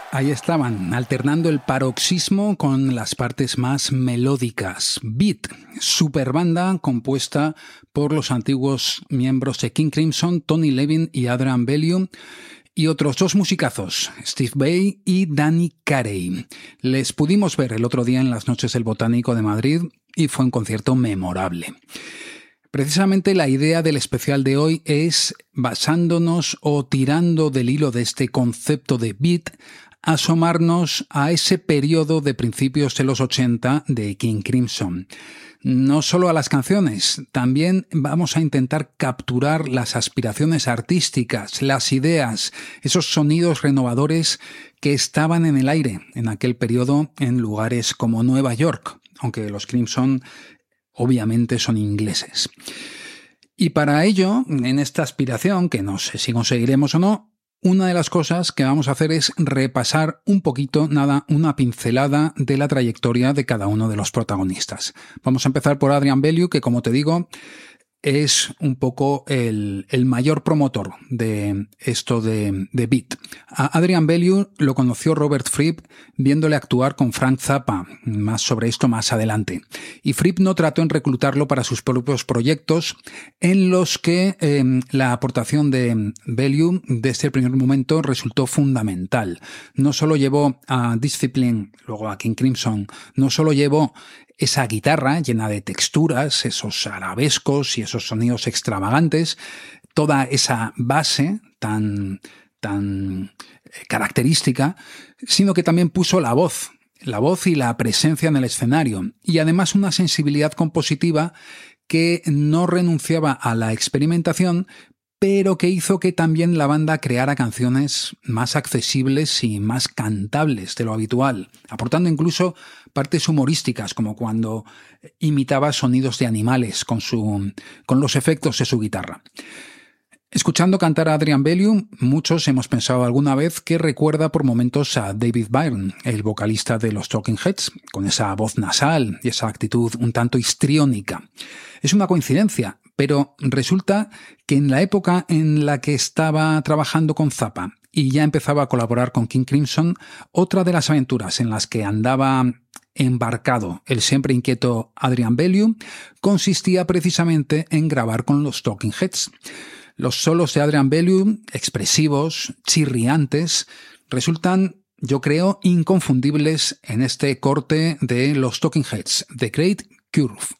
Ahí estaban, alternando el paroxismo con las partes más melódicas. Beat, superbanda compuesta por los antiguos miembros de King Crimson, Tony Levin y Adrian Bellew, y otros dos musicazos, Steve Vai y Danny Carey. Les pudimos ver el otro día en las Noches del Botánico de Madrid y fue un concierto memorable. Precisamente la idea del especial de hoy es, basándonos o tirando del hilo de este concepto de beat, asomarnos a ese periodo de principios de los 80 de King Crimson. No solo a las canciones, también vamos a intentar capturar las aspiraciones artísticas, las ideas, esos sonidos renovadores que estaban en el aire en aquel periodo en lugares como Nueva York, aunque los Crimson obviamente son ingleses. Y para ello, en esta aspiración, que no sé si conseguiremos o no, una de las cosas que vamos a hacer es repasar un poquito, una pincelada de la trayectoria de cada uno de los protagonistas. Vamos a empezar por Adrian Bellew, que como te digo, es un poco el mayor promotor de esto de beat. A Adrian Bellew lo conoció Robert Fripp viéndole actuar con Frank Zappa, más sobre esto más adelante. Y Fripp no trató en reclutarlo para sus propios proyectos, en los que la aportación de Bellew desde el primer momento resultó fundamental. No solo llevó a Discipline, luego a King Crimson, no solo llevó esa guitarra llena de texturas, esos arabescos y esos sonidos extravagantes, toda esa base tan característica, sino que también puso la voz y la presencia en el escenario, y además una sensibilidad compositiva que no renunciaba a la experimentación, pero que hizo que también la banda creara canciones más accesibles y más cantables de lo habitual, aportando incluso partes humorísticas, como cuando imitaba sonidos de animales con los efectos de su guitarra. Escuchando cantar a Adrian Bellew, muchos hemos pensado alguna vez que recuerda por momentos a David Byrne, el vocalista de los Talking Heads, con esa voz nasal y esa actitud un tanto histriónica. Es una coincidencia, pero resulta que en la época en la que estaba trabajando con Zappa y ya empezaba a colaborar con King Crimson, otra de las aventuras en las que andaba embarcado el siempre inquieto Adrian Bellew consistía precisamente en grabar con los Talking Heads. Los solos de Adrian Bellew, expresivos, chirriantes, resultan, yo creo, inconfundibles en este corte de los Talking Heads, The Great Curve.